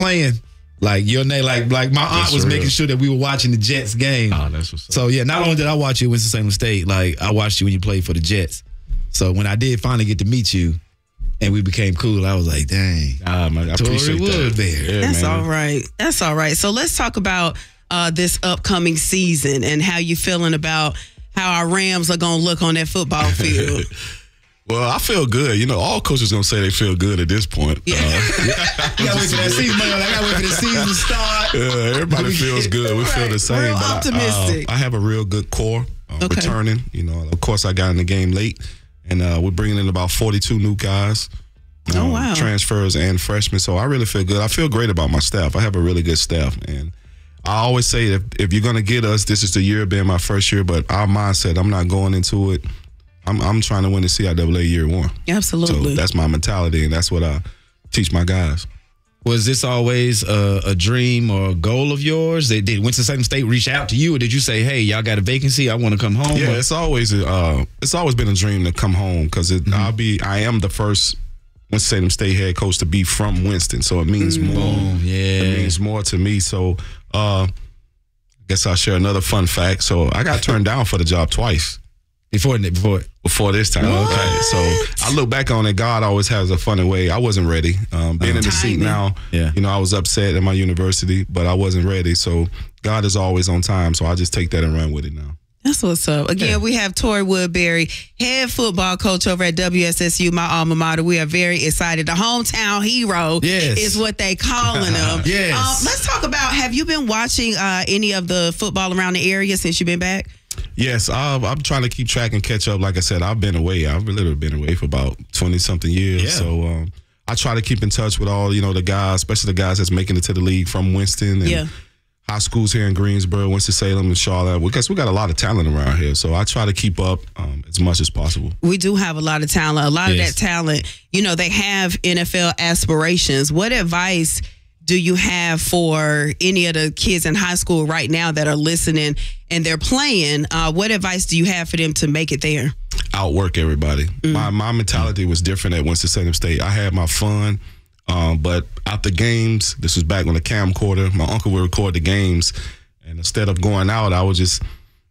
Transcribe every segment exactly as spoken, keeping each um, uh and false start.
playing. Like your name, like like my aunt That's was real. making sure that we were watching the Jets game. Oh, that's what's up. So yeah, not only did I watch you at Winston-Salem State, like I watched you when you played for the Jets. So when I did finally get to meet you, and we became cool, I was like, dang, Ah, man, I Tory appreciate that. Woodbury. Yeah, That's man. all right. That's all right. So let's talk about uh, this upcoming season and how you feeling about how our Rams are going to look on that football field. Well, I feel good. You know, all coaches gonna say they feel good at this point. Yeah. Uh, You gotta wait for that season, man. I gotta wait for the season to start. yeah, everybody feels good. We feel Right. the same. Real but optimistic. I, uh, I have a real good core uh, Okay. returning. You know, of course, I got in the game late, and uh, we're bringing in about forty-two new guys. Oh, um, wow. Transfers and freshmen. So I really feel good. I feel great about my staff. I have a really good staff, and I always say if if you're gonna get us, this is the year being my first year. But our mindset, I'm not going into it. I'm I'm trying to win the C I A A year one. Absolutely. So that's my mentality, and that's what I teach my guys. Was this always a, a dream or a goal of yours? Did, did Winston-Salem State reach out to you, or did you say, "Hey, y'all got a vacancy? I want to come home"? Yeah, Or- it's always uh, it's always been a dream to come home because Mm-hmm. I'll be I am the first Winston-Salem State head coach to be from Winston, so it means more. Boom, yeah. It means more to me. So uh, I guess I'll share another fun fact. So I got turned down for the job twice Before before. before this time. What? Okay, so I look back on it. God always has a funny way. I wasn't ready. Um, being in the seat Timing. now, Yeah. you know, I was upset at my university, but I wasn't ready. So God is always on time. So I just take that and run with it now. That's what's up. Again, Yeah. we have Tory Woodbury, head football coach over at W S S U, my alma mater. We are very excited. The hometown hero Yes. is what they calling him. Yes. Um, let's talk about, have you been watching uh, any of the football around the area since you've been back? Yes, I'm, I'm trying to keep track and catch up. Like I said, I've been away. I've literally been away for about twenty something years. Yeah. So um, I try to keep in touch with all, you know, the guys, especially the guys that's making it to the league from Winston and Yeah. high schools here in Greensboro, Winston-Salem, and Charlotte. Because we got a lot of talent around here. So I try to keep up um, as much as possible. We do have a lot of talent. A lot Yes. of that talent, you know, they have N F L aspirations. What advice do you have for any of the kids in high school right now that are listening and they're playing? Uh, what advice do you have for them to make it there? Outwork everybody. My my mentality was different at Winston-Salem State. I had my fun, um, but after games, this was back on the camcorder. My uncle would record the games, and instead of going out, I would just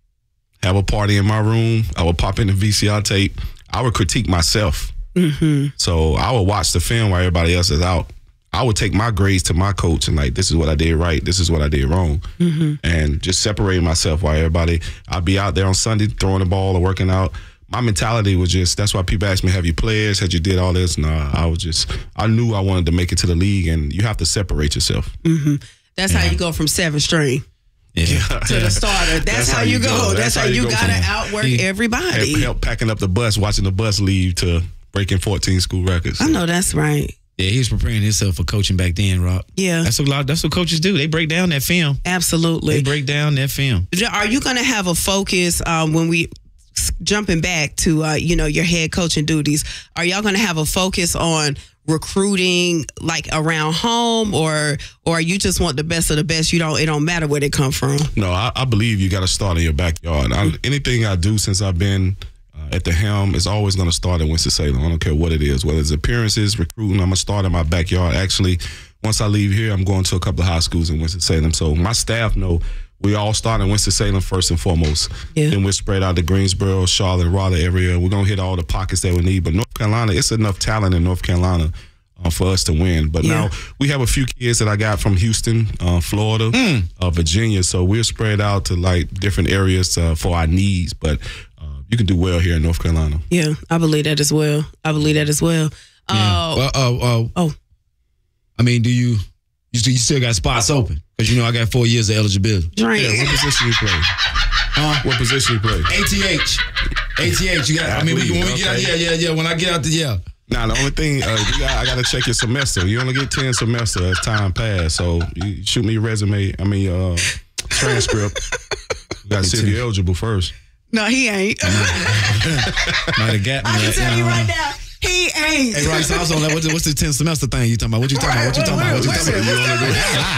have a party in my room. I would pop in the V C R tape. I would critique myself. Mm-hmm. So I would watch the film while everybody else is out. I would take my grades to my coach and like, this is what I did right. This is what I did wrong. Mm-hmm. And just separating myself while everybody, I'd be out there on Sunday throwing the ball or working out. My mentality was just, that's why people ask me, have you players? Had you did all this? Nah, I was just, I knew I wanted to make it to the league, and you have to separate yourself. Mm-hmm. That's how you go from seven string Yeah. to the starter. That's, how, you go. That's, how you, go gotta from outwork Yeah. everybody. help, help packing up the bus, watching the bus leave to breaking fourteen school records. I know that's right. Yeah, he was preparing himself for coaching back then, Rob. Yeah, That's what a lot. That's what coaches do. They break down that film. They absolutely. break down that film. Are you going to have a focus um, when we jumping back to uh, you know, your head coaching duties? Are y'all going to have a focus on recruiting like around home, or or you just want the best of the best? You don't. It don't matter where they come from. No, I, I believe you got to start in your backyard. I, anything I do since I've been uh, at the helm is always going to start in Winston-Salem. I don't care what it is, whether it's appearances, recruiting. I'm going to start in my backyard. Actually, once I leave here, I'm going to a couple of high schools in Winston-Salem. So my staff know we all start in Winston-Salem first and foremost. Yeah. Then we're spread out to Greensboro, Charlotte, Raleigh area. We're going to hit all the pockets that we need. But North Carolina, it's enough talent in North Carolina Uh, for us to win. But Yeah. now we have a few kids that I got from Houston, uh, Florida, uh, Virginia. So we're spread out to like different areas uh, for our needs. But uh, you can do well here in North Carolina. Yeah, I believe that as well. I believe that as well. Uh, Well, uh, uh, oh, I mean, do you you still, you still got spots open? Because you know I got four years of eligibility. drink. Yeah, what position you play? Huh? What position you play? A T H. A T H. You got. I mean, we, when we get out, Okay. yeah, yeah, yeah. When I get out, the yeah. Now, the only thing, uh, you got, I got to check your semester. You only get ten semester as time pass. So you shoot me your resume, I mean, uh, transcript. You got to see if you're eligible first. No, he ain't. Might have got me. I can that, tell you know. right now, he ain't. Hey, Rob, so I was on that. What's the, what's the tenth semester thing you talking about? What you talking about? What you talking about? What you talking about? You only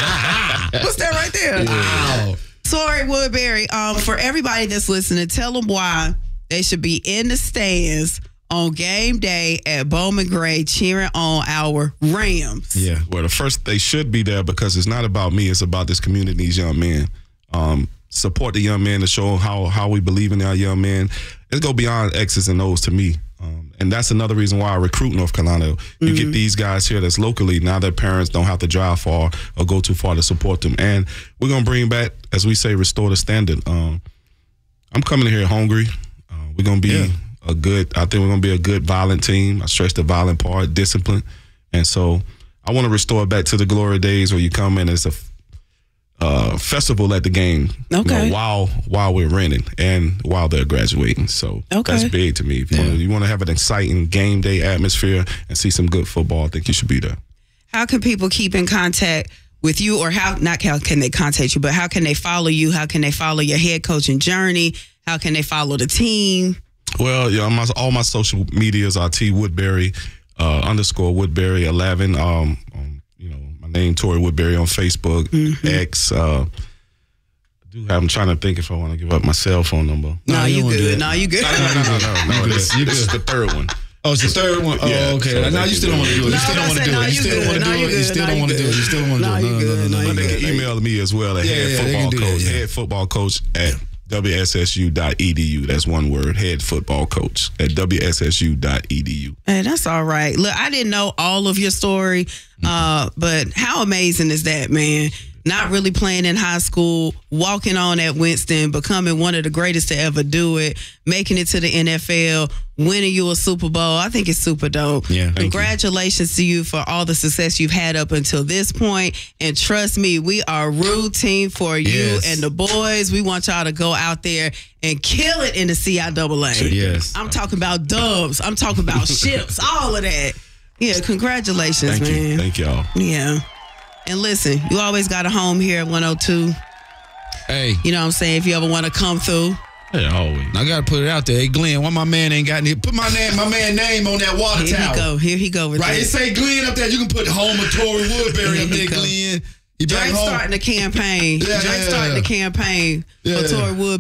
do- What's that right there? Wow. Tory Woodbury, um, for everybody that's listening, tell them why they should be in the stands on game day at Bowman Gray cheering on our Rams. Yeah. Well, the first, they should be there because it's not about me. It's about this community, these young men. Um, support the young men to show how how we believe in our young men. It go beyond X's and O's to me. Um, and that's another reason why I recruit North Carolina. You mm-hmm. get these guys here that's locally. Now their parents don't have to drive far or go too far to support them. And we're going to bring back, as we say, restore the standard. Um, I'm coming here hungry. Uh, we're going to be yeah. a good, I think we're going to be a good violent team. I stress the violent part, discipline. And so I want to restore it back to the glory days where you come in as a Uh, festival at the game, okay. you know, while while we're renting and while they're graduating. So okay. that's big to me. If you yeah. want to have an exciting game day atmosphere and see some good football, I think you should be there. How can people keep in contact with you, or how not how can they contact you, but how can they follow you? How can they follow your head coaching journey? How can they follow the team? Well, yeah, my, all my social medias are T Woodbury uh, underscore Woodbury eleven. Um, um, you know. Name Tory Woodbury on Facebook, mm-hmm. X. Uh, I do have, I'm trying to think if I want to give up my cell phone number. No, no you good. No, you good. No, no, no, no, no. no. You This, good. this is the third one. Oh, it's the third one. Oh, yeah, okay. so now you still don't want to do it. You still don't want to do it. You still don't want to do it. You still don't want to do it. You still don't want to do it. No, you good. No, you But they good. can email me as well at Yeah, head yeah, they football can do that, coach, yeah. head football coach at W S S U dot E D U. That's one word, head football coach at W S S U dot E D U. Hey, that's all right. Look, I didn't know all of your story, uh, but how amazing is that, man? Not really playing in high school, walking on at Winston, becoming one of the greatest to ever do it, making it to the N F L, winning you a Super Bowl. I think it's super dope. Yeah, Congratulations to you for all the success you've had up until this point. And trust me, we are rooting for you Yes. and the boys. We want y'all to go out there and kill it in the C I A A. Yes. I'm talking about dubs. I'm talking about ships, all of that. Yeah, congratulations, Thank man. you. Thank y'all. Yeah. And listen, you always got a home here at one oh two. Hey. You know what I'm saying? If you ever want to come through. Yeah, always. I gotta put it out there. Hey, Glenn, why my man ain't got any? Put my name, my man name on that water Here tower. he go. Here he go with Right, that. it say Glenn up there. You can put home of Tory Woodbury Here up he there, go. Glenn. You back Drake home. starting the campaign. Yeah, Drake yeah, starting yeah. the campaign Yeah. for Tory Woodbury.